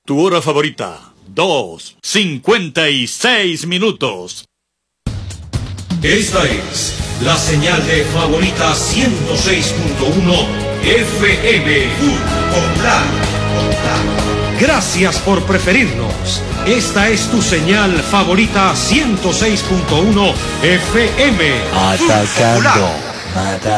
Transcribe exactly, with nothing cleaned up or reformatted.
Tu hora favorita, dos, cincuenta y seis minutos. Esta es la señal de Favorita ciento seis punto uno F M Popular. Gracias por preferirnos. Esta es tu señal Favorita ciento seis punto uno F M Atacando. Mata.